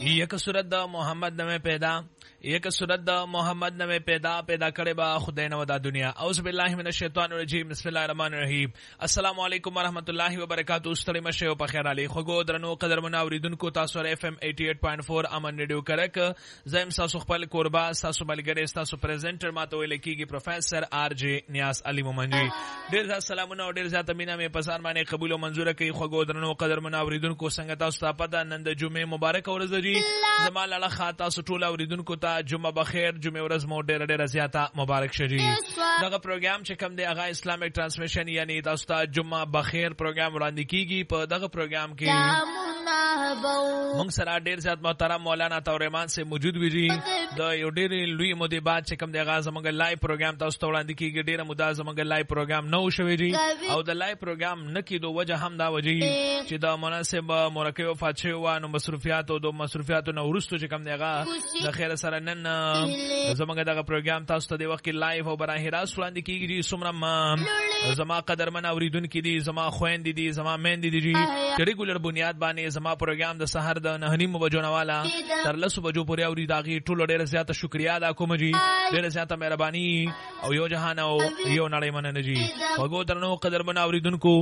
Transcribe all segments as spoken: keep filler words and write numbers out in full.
یک صورت د محمد نوې پیدا یک صورت د محمد نوې پیدا پیدا کړي با خدای نو د دنیا. اعوذ بالله من الشیطان الرجیم. بسم الله الرحمن الرحیم. السلام علیکم ورحمت الله وبرکاتہ. ستړي مشه او په خیر علي خوګو درنو قدر مناوریدونکو تاسو ر اف ام اٹھاسی پوائنٹ فور امن ریډیو کرک زم تاسو خپل قربا تاسو بلګری تاسو پریزنټر ماته ویل کیږي پروفیسر آر جی نیاز علي مومنجي. ډیر سلامونه او ډیر زیاته مینا مې پسان باندې قبول او منزور کوي. خوګو درنو قدر مناوریدونکو څنګه تاسو ته پته نن د جمعې مبارک ورځ دی. زمال الله خاطر تاسو ټول اوریدونکو ته جمعه بخیر. جمعه ورځ مو ډیر ډیر زیاته مبارک شه. دغه پروګرام چې کوم دی هغه اسلامیک ترانسمیشن یعنی تاسو ته جمعه بخیر پروګرام وړاندې کیږي. په دغه پروګرام کې موږ سره ډیر زیات محترم مولانا تورمان سے موجود ویږي. د یو ډیر لوی مودې بعد چې کوم دی هغه زموږ لایو پروګرام تاسو ته وړاندې کیږي. ډیر موده زموږ لایو پروګرام نو شوی دی او د لایو پروګرام نکیدو وجه هم دا وجه چې د مناسب مرکه وفات شوی و نو مصروفیات او د مصروفیاتو نو ورستو چې کوم دی هغه د خیر سره نن زموږ دغه پروګرام تاسو ته د وخت لایو او براه راست وړاندې کیږي. څومره زما قدرمن اوریدونکو دي زما خويندې دي زما مېندې دي چې ریګولر بنیاد باندې زما پروګرام د سحر د نه نیمو بجو نواله تر لسو بجو پورې اوري. داغي ټولو ډیره زیاته شکریا ادا کوم جی. ډیره زیاته مهرباني او یو جهان او یو نړۍ مننه جی. وګو درنو قدرمن اوریدونکو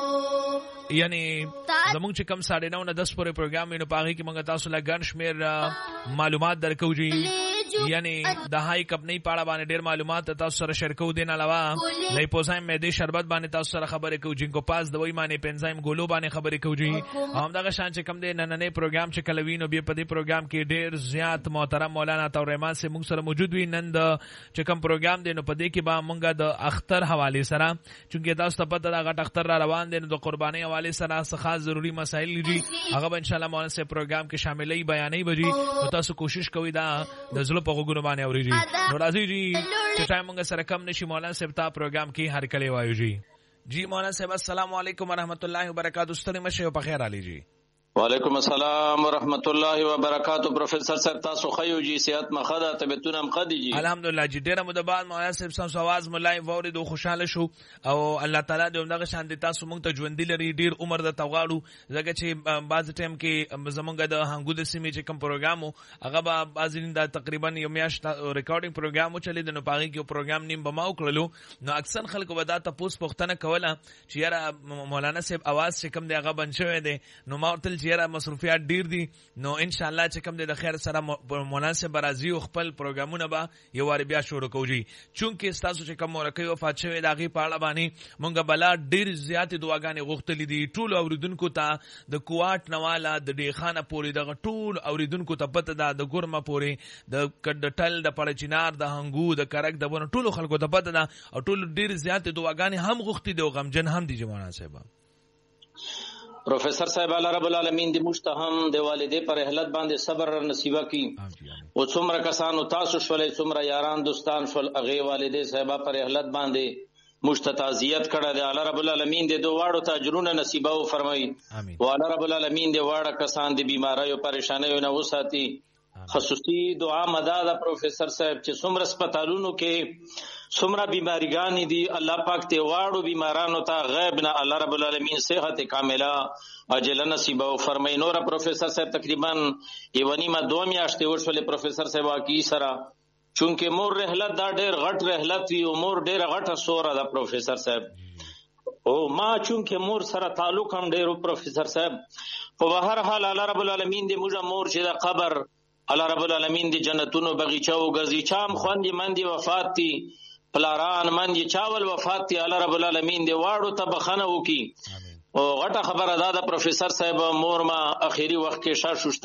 یعنی زمونږ چې کم ساڑھے نو نه دس پورې پروګرام وینو پاغي کې موږ تاسو له ګڼ شمیر معلومات درکو جی. یعنی د هاي کپ نه پاړه باندې ډیر معلومات تاسو سره شیر کوو. دین علاوه لیپوزایم معدې شربت باندې تاسو سره خبرې کوو. جنکو پاس دوی باندې پنزایم ګولو باندې خبرې کوو جی. هم دغه شان چې کم دی نننې پروګرام چې کلوینو به په دې پروګرام کې ډیر زیات محترم مولانا تورمان سے موږ سره موجود وي. نن د چې کم پروګرام دی نو په دې کې به موږ د اختر حواله سره چونکه تاسو ته پته دا غټ اختر را روان دي نو د قرباني حواله سره څه خاص ضروری مسائل دي هغه ان شاء الله مولانا سے پروګرام کې شاملې بیانې بجې. نو تاسو کوشش کوئ دا د زلو په غوګونو باندې اوري جی. نو راځي جی چې ټایم موږ سره کم نشي مولانا صاحب ته پروګرام کې هر کله وایو جی. جی مولانا صاحب السلام علیکم ورحمت الله وبرکاتہ. ستړي مشه او په خیر علي جی. وعلیکم السلام ورحمت الله وبرکاتہ. پروفیسر صاحب تاسو خیو جی صحت مخده طبيعتونه هم خدي جی الحمدلله جی. ډیره مده بعد مولانا صاحب سم आवाज ملای ووري دو خوشاله شو او الله تعالی دې دغه شان دي تاسو مونږ ته ژوند لري ډیر عمر د توغاړو زګه چې بعض ټیم کې زمونږ د هنګو د سیمې چې کوم پروګرامو هغه به بعضین د تقریبا یو میاشت ریکارډینګ پروګرامو چلی د نو پاغي کې پروګرام نیم بماو کړلو. نو اکثر خلکو به دا تاسو پوښتنه کوله چې یاره مولانا صاحب आवाज چې کوم دی هغه بنشوي دي. نو ما ورته چیرې مصروفیات ډیر دي نو ان شاء الله چې کوم د خیر سره مناسب راځي او خپل پروګرامونه به یو وار بیا شروع کوو. چونکه تاسو چې کوم مرکه وفات شوی داغي پاړه باندې مونږ بلا ډیر زیات دعاګانې غوښتلې دي. ټول اوریدونکو ته د کوات نواله د ډیخانه پوری د ټول اوریدونکو ته پته ده د ګورمه پوری د کډټل د پړچینار د هنګو د کرک د ونه ټول خلکو ته پته ده او ټول ډیر زیات دعاګانې هم غوښتي دي او غمجن هم دي جماعت صاحب. پروفیسر صاحب الله رب العالمین دې مشتهم د والدې پر رحلت باندې صبر نصیبه کی. او څومره کسانو تاسو شولې څومره یاران دوستان شول هغه والدې صاحب پر رحلت باندې مشتتازیت کړه. د الله رب العالمین دې دوه واړو ته اجرونه نصیبه او فرمایي. او الله رب العالمین دې واړه کسان د بیماریو پریشانیو نه وساتي. خصوصي دعا مدد پروفیسر صاحب چې څومره هسپتالونو کې څومره بیماریګانې دي الله پاک ته واړو بیمارانو ته غیب نه الله رب العالمین صحت کامله اجل نصیب او فرمای. نور پروفیسر صاحب تقریبا یو نیمه دوه میاشتې ورسولې پروفیسر صاحب واقعي سره چونکه مور رحلت دا ډېر غټ رحلت وی او مور ډېر غټه سوره ده پروفیسر صاحب او ما چونکه مور سره تعلق هم ډېر پروفیسر صاحب په هر حال الله رب العالمین دې موږ مور چې د قبر الله رب العالمین دې جنتونو بغیچه او ګرځي. چام خوندې مندي وفات دي پلاران من یې چاول وفات دي الله رب العالمین دې واړو ته بخنه وکي. او غټه خبره ده د پروفیسر صاحب مور ما اخیری وخت کې شاشوشت